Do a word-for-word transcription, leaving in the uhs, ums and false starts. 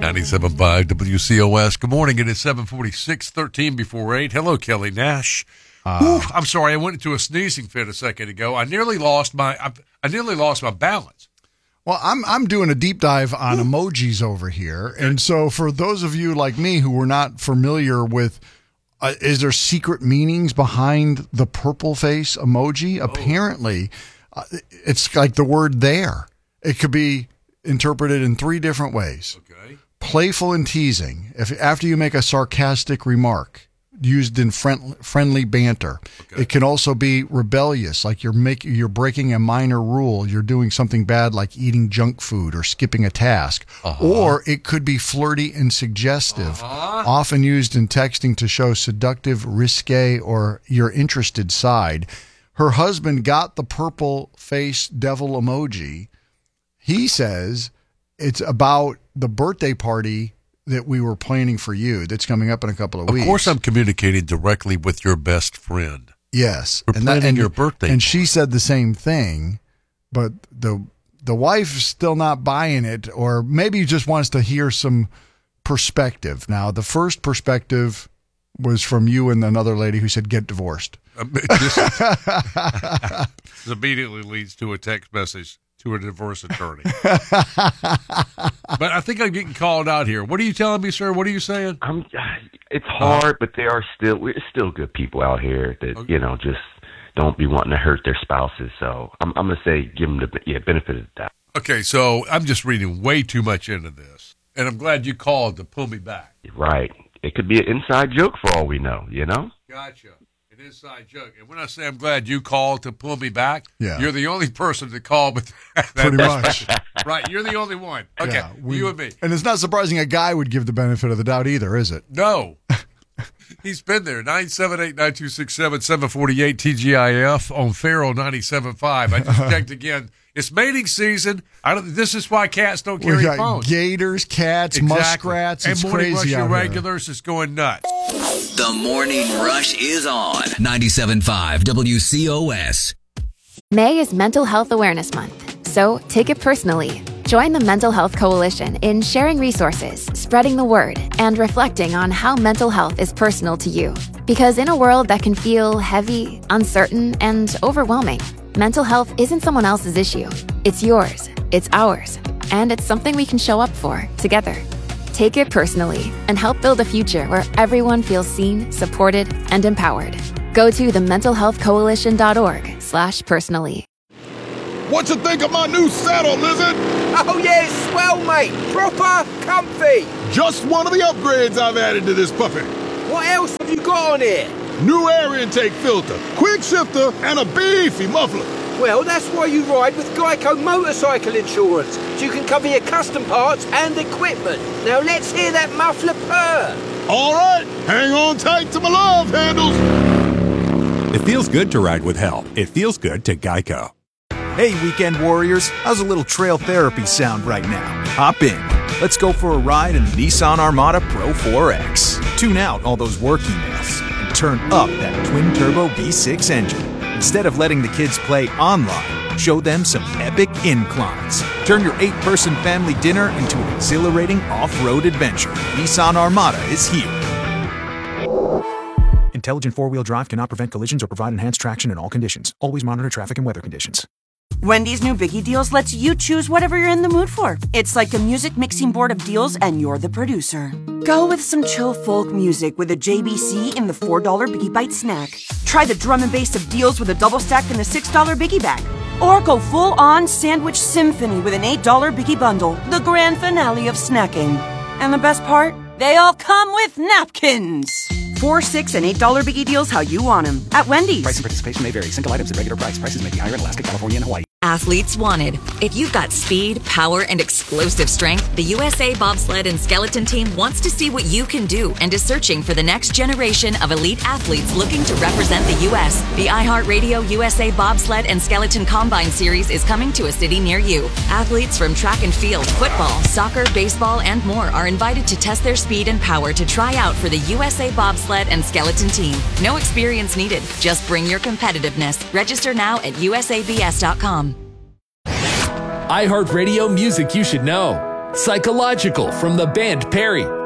ninety-seven point five W C O S. Good morning. It is seven forty-six, thirteen before eight. Hello, Kelly Nash. Uh, Ooh, I'm sorry. I went into a sneezing fit a second ago. I nearly lost my I, I nearly lost my balance. Well, I'm I'm doing a deep dive on Ooh. emojis over here. Okay. And so for those of you like me who were not familiar with, uh, is there secret meanings behind the purple face emoji? Oh. Apparently, uh, it's like the word there. It could be interpreted in three different ways. Okay. Playful and teasing. If after you make a sarcastic remark, used in friend, friendly banter. Okay. It can also be rebellious, like you're making you're breaking a minor rule. You're doing something bad, like eating junk food or skipping a task. Uh-huh. Or it could be flirty and suggestive, uh-huh. often used in texting to show seductive, risque, or your interested side. Her husband got the purple face devil emoji. He says it's about the birthday party that we were planning for you that's coming up in a couple of, of weeks. Of course, I'm communicating directly with your best friend. Yes. We're and planning that, and, your birthday. And she said the same thing, but the the wife's still not buying it, or maybe just wants to hear some perspective. Now, the first perspective was from you and another lady who said, get divorced. Um, this, this immediately leads to a text message to a divorce attorney. But I think I'm getting called out here. What are you telling me, sir? What are you saying? I'm, it's hard, uh, but there are still we're still good people out here that, okay. you know, just don't be wanting to hurt their spouses. So I'm, I'm going to say give them the yeah, benefit of the doubt. Okay, so I'm just reading way too much into this, and I'm glad you called to pull me back. Right. It could be an inside joke for all we know, you know? Gotcha. Inside joke. And when I say I'm glad you called to pull me back, yeah. you're the only person to call. But that, pretty much, right? You're the only one. Okay, yeah, we, you and me. And it's not surprising a guy would give the benefit of the doubt either, is it? No, he's been there. Nine seven eight nine two six seven seven forty eight T G I F on Farrell ninety-seven point five. I just checked again. It's mating season. I don't. This is why cats don't carry we got phones. Gators, cats, exactly. muskrats. And it's morning crazy rush out irregulars here. is going nuts. The Morning Rush is on ninety-seven point five W C O S. May is Mental Health Awareness Month, so take it personally. Join the Mental Health Coalition in sharing resources, spreading the word, and reflecting on how mental health is personal to you. Because in a world that can feel heavy, uncertain, and overwhelming, mental health isn't someone else's issue. It's yours, it's ours, and it's something we can show up for together. Take it personally and help build a future where everyone feels seen, supported, and empowered. Go to the mental health coalition dot org slash personally. What you think of my new saddle, Lizard? Oh yeah, it's swell, mate. Proper comfy. Just one of the upgrades I've added to this puppy. What else have you got on it? New air intake filter, quick shifter, and a beefy muffler. Well, that's why you ride with Geico Motorcycle Insurance, so you can cover your custom parts and equipment. Now let's hear that muffler purr. All right, hang on tight to my love handles. It feels good to ride with help. It feels good to Geico. Hey, weekend warriors, how's a little trail therapy sound right now? Hop in. Let's go for a ride in the Nissan Armada Pro four X. Tune out all those work emails and turn up that twin-turbo V six engine. Instead of letting the kids play online, show them some epic inclines. Turn your eight-person family dinner into an exhilarating off-road adventure. Nissan Armada is here. Intelligent four-wheel drive cannot prevent collisions or provide enhanced traction in all conditions. Always monitor traffic and weather conditions. Wendy's new Biggie Deals lets you choose whatever you're in the mood for. It's like a music mixing board of deals, and you're the producer. Go with some chill folk music with a J B C in the four dollar Biggie Bite snack. Try the drum and bass of deals with a double stack in the six dollar Biggie Bag. Or go full-on sandwich symphony with an eight dollar Biggie Bundle, the grand finale of snacking. And the best part? They all come with napkins. Four, six, and eight dollar Biggie Deals how you want them at Wendy's. Price and participation may vary. Single items at regular price. Prices may be higher in Alaska, California, and Hawaii. Athletes wanted. If you've got speed, power, and explosive strength, the U S A Bobsled and Skeleton Team wants to see what you can do and is searching for the next generation of elite athletes looking to represent the U S The iHeartRadio U S A Bobsled and Skeleton Combine Series is coming to a city near you. Athletes from track and field, football, soccer, baseball, and more are invited to test their speed and power to try out for the U S A Bobsled and Skeleton Team. No experience needed. Just bring your competitiveness. Register now at U S A B S dot com. iHeartRadio music you should know. Psychological from the band Perry.